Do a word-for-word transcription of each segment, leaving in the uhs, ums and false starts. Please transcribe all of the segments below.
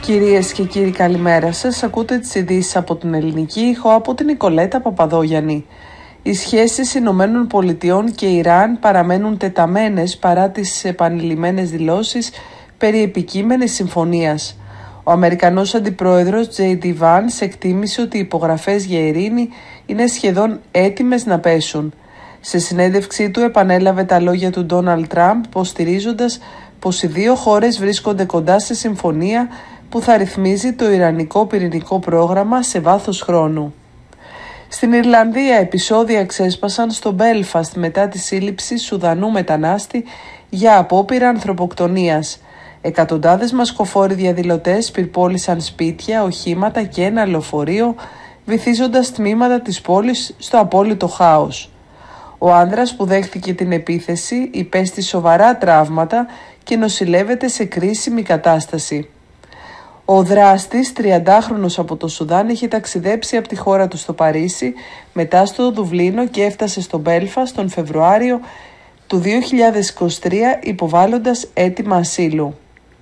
Κυρίες και κύριοι, καλημέρα σας. Ακούτε τις ειδήσεις από την Ελληνική Ήχο από την Νικολέτα Παπαδόγιαννη. Οι σχέσεις Ηνωμένων Πολιτειών και Ιράν παραμένουν τεταμένες παρά τις επανειλημμένες δηλώσεις περί επικείμενης συμφωνίας. Ο Αμερικανός Αντιπρόεδρος τζέι ντι Vance εκτίμησε ότι οι υπογραφές για ειρήνη είναι σχεδόν έτοιμες να πέσουν. Σε συνέντευξή του επανέλαβε τα λόγια του Ντόναλντ Τραμπ, υποστηρίζοντας πως οι δύο χώρες βρίσκονται κοντά σε συμφωνία που θα ρυθμίζει το ιρανικό πυρηνικό πρόγραμμα σε βάθος χρόνου. Στην Ιρλανδία επεισόδια ξέσπασαν στο Μπέλφαστ μετά τη σύλληψη Σουδανού μετανάστη για απόπειρα ανθρωποκτονίας. Εκατοντάδες μασκοφόροι διαδηλωτές πυρπόλησαν σπίτια, οχήματα και ένα λεωφορείο, βυθίζοντας τμήματα της πόλης στο απόλυτο χάος. Ο άνδρας που δέχτηκε την επίθεση υπέστη σοβαρά τραύματα και νοσηλεύεται σε κρίσιμη κατάσταση. Ο δράστης, τριαντάχρονος από το Σουδάν, είχε ταξιδέψει από τη χώρα του στο Παρίσι, μετά στο Δουβλίνο και έφτασε στο Μπέλφαστ τον Φεβρουάριο του δύο χιλιάδες είκοσι τρία υποβάλλοντας αίτημα ασύλου.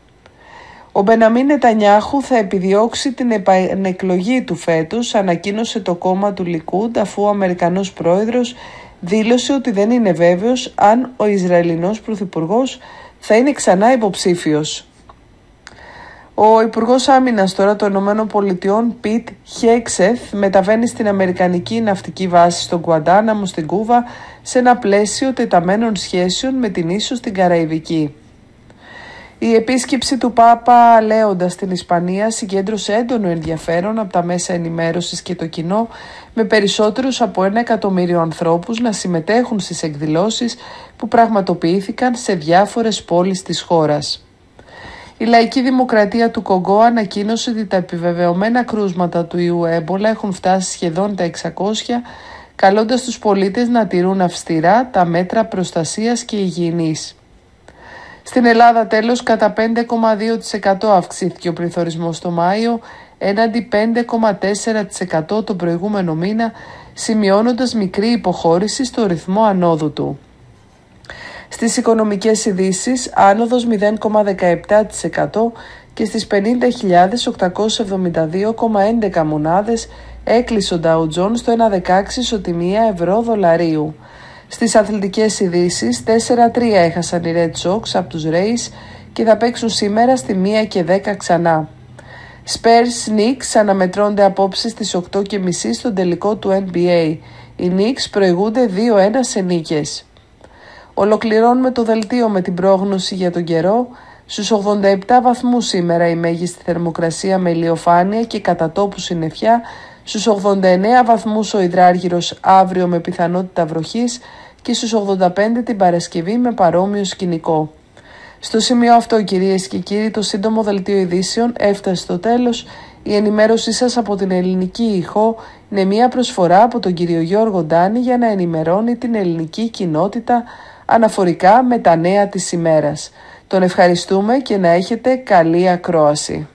Ο Μπεναμίν Νετανιάχου θα επιδιώξει την επανεκλογή του φέτος, ανακοίνωσε το κόμμα του Λικούντ, αφού ο Αμερικανός πρόεδρος δήλωσε ότι δεν είναι βέβαιος αν ο Ισραηλινός πρωθυπουργός θα είναι ξανά υποψήφιος. Ο Υπουργός Άμυνας τώρα των Ηνωμένων Πολιτειών, Πιτ Χέξεθ, μεταβαίνει στην Αμερικανική ναυτική βάση στον Γκουαντάναμο στην Κούβα σε ένα πλαίσιο τεταμένων σχέσεων με την ίσως την Καραϊβική. Η επίσκεψη του Πάπα Λέοντα στην Ισπανία συγκέντρωσε έντονο ενδιαφέρον από τα μέσα ενημέρωσης και το κοινό, με περισσότερους από ένα εκατομμύριο ανθρώπους να συμμετέχουν στις εκδηλώσεις που πραγματοποιήθηκαν σε διάφορες πόλεις της χώρας. Η Λαϊκή Δημοκρατία του Κογκό ανακοίνωσε ότι τα επιβεβαιωμένα κρούσματα του ιού έμπολα έχουν φτάσει σχεδόν τα εξακόσια, καλώντας τους πολίτες να τηρούν αυστηρά τα μέτρα προστασίας και υγιεινής. Στην Ελλάδα τέλος κατά πέντε κόμμα δύο τοις εκατό αυξήθηκε ο πληθωρισμός το Μάιο, έναντι πέντε κόμμα τέσσερα τοις εκατό τον προηγούμενο μήνα, σημειώνοντας μικρή υποχώρηση στο ρυθμό ανόδου του. Στις οικονομικές ειδήσεις, άνοδος μηδέν κόμμα δεκαεπτά τοις εκατό και στις πενήντα χιλιάδες οκτακόσιες εβδομήντα δύο κόμμα έντεκα μονάδες έκλεισε ο Dow Jones στο ένα κόμμα δεκαέξι ισοτιμία ευρώ δολαρίου. Στις αθλητικές ειδήσεις, τέσσερα τρία έχασαν οι Red Sox από τους Rays και θα παίξουν σήμερα στη μία και δέκα ξανά. Spurs Knicks αναμετρώνται απόψε στις οκτώ και μισή στον τελικό του N B A. Οι Knicks προηγούνται δύο ένα σε νίκες. Ολοκληρώνουμε το δελτίο με την πρόγνωση για τον καιρό. Στους ογδόντα επτά βαθμούς σήμερα η μέγιστη θερμοκρασία με ηλιοφάνεια και κατά τόπου συννεφιά. Στους ογδόντα εννέα βαθμούς ο υδράργυρος αύριο με πιθανότητα βροχής και στους ογδόντα πέντε την Παρασκευή με παρόμοιο σκηνικό. Στο σημείο αυτό, κυρίες και κύριοι, το σύντομο δελτίο ειδήσεων έφτασε στο τέλος. Η ενημέρωσή σας από την Ελληνική Ήχο είναι μια προσφορά από τον κύριο Γιώργο Ντάνη για να ενημερώνει την ελληνική κοινότητα αναφορικά με τα νέα της ημέρας. Τον ευχαριστούμε και να έχετε καλή ακρόαση.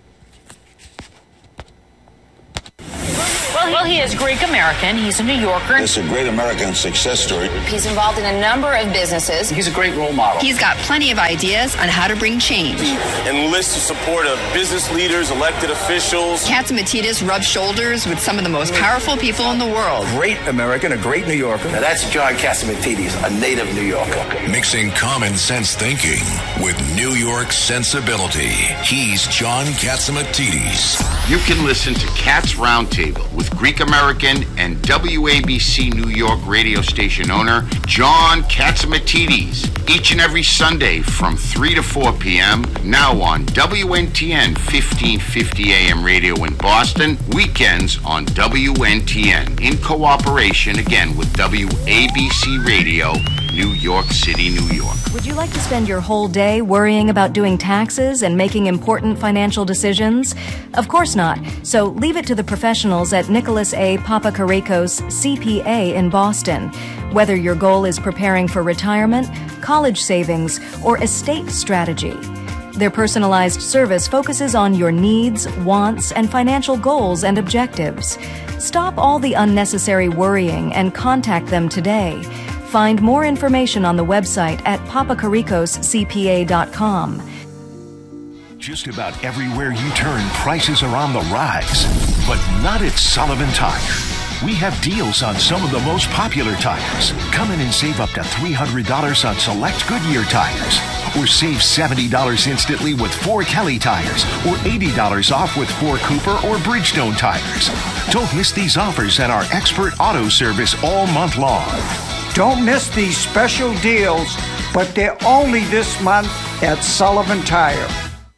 Well, he is Greek American. He's a New Yorker. It's a great American success story. He's involved in a number of businesses. He's a great role model. He's got plenty of ideas on how to bring change. Enlist the support of business leaders, elected officials. Catsimatidis rubs shoulders with some of the most powerful people in the world. Great American, a great New Yorker. Now that's John Catsimatidis, a native New Yorker. Mixing common sense thinking with New York sensibility. He's John Catsimatidis. You can listen to Cats Roundtable with Greek American and W A B C New York radio station owner John Catsimatidis each and every Sunday from three to four p.m. now on W N T N fifteen fifty A M radio in Boston, weekends on W N T N in cooperation again with W A B C Radio, New York City, New York. Would you like to spend your whole day worrying about doing taxes and making important financial decisions? Of course not. So leave it to the professionals at Nicholas A. Papakarikos C P A in Boston. Whether your goal is preparing for retirement, college savings, or estate strategy, their personalized service focuses on your needs, wants, and financial goals and objectives. Stop all the unnecessary worrying and contact them today. Find more information on the website at papakarikos c p a dot com. Just about everywhere you turn, prices are on the rise. But not at Sullivan Tire. We have deals on some of the most popular tires. Come in and save up to three hundred dollars on select Goodyear tires. Or save seventy dollars instantly with four Kelly tires. Or eighty dollars off with four Cooper or Bridgestone tires. Don't miss these offers at our expert auto service all month long. Don't miss these special deals, but they're only this month at Sullivan Tire.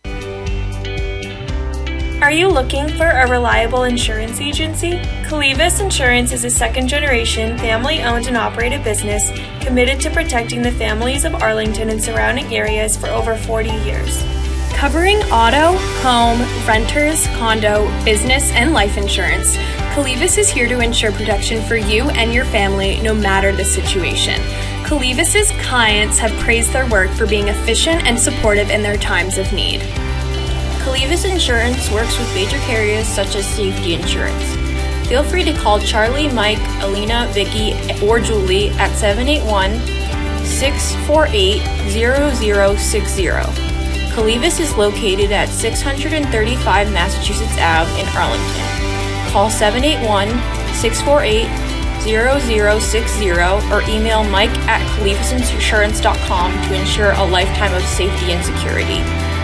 Are you looking for a reliable insurance agency? Calivas Insurance is a second-generation, family-owned and operated business committed to protecting the families of Arlington and surrounding areas for over forty years. Covering auto, home, renters, condo, business, and life insurance, Calivas is here to ensure protection for you and your family no matter the situation. Calivas' clients have praised their work for being efficient and supportive in their times of need. Calivas Insurance works with major carriers such as Safety Insurance. Feel free to call Charlie, Mike, Alina, Vicky, or Julie at seven eight one, six four eight, zero zero six zero. Calivas is located at six thirty-five Massachusetts Avenue in Arlington. Call seven eight one, six four eight, zero zero six zero or email mike at calivas insurance dot com to ensure a lifetime of safety and security.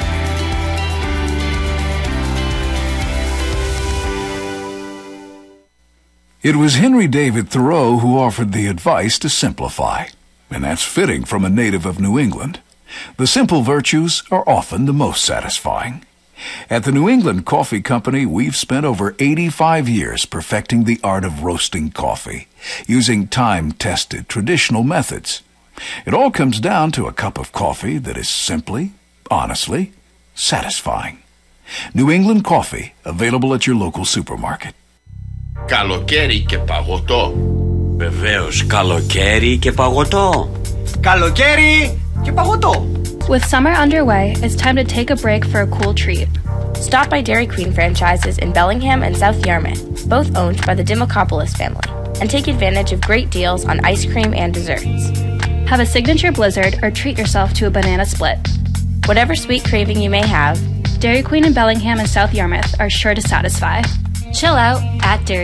It was Henry David Thoreau who offered the advice to simplify, and that's fitting from a native of New England. The simple virtues are often the most satisfying. At the New England Coffee Company, we've spent over eighty-five years perfecting the art of roasting coffee, using time-tested traditional methods. It all comes down to a cup of coffee that is simply, honestly, satisfying. New England Coffee, available at your local supermarket. Καλοκαίρι και παγωτό. Βεβαίως, καλοκαίρι και παγωτό. Καλοκαίρι και παγωτό. With summer underway, it's time to take a break for a cool treat. Stop by Dairy Queen franchises in Bellingham and South Yarmouth, both owned by the Dimokopoulos family, and take advantage of great deals on ice cream and desserts. Have a signature blizzard or treat yourself to a banana split. Whatever sweet craving you may have, Dairy Queen in Bellingham and South Yarmouth are sure to satisfy. Chill out at Dairy